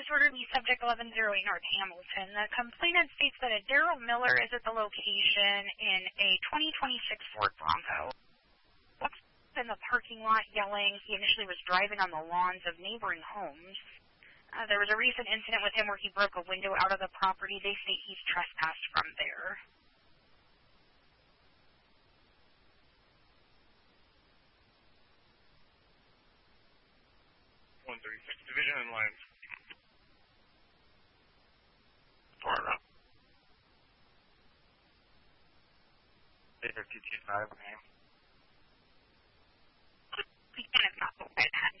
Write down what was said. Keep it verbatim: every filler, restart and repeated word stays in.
order be subject eleven oh eight North Hamilton. The complainant states that a Daryl Miller is at the location in a twenty twenty-six Ford Bronco. What's in the parking lot yelling? He initially was driving on the lawns of neighboring homes. Uh, there was a recent incident with him where he broke a window out of the property. They state he's trespassed from there. one thirty-six Division in line. Florida. Data two two five name. He kind of not the right hand.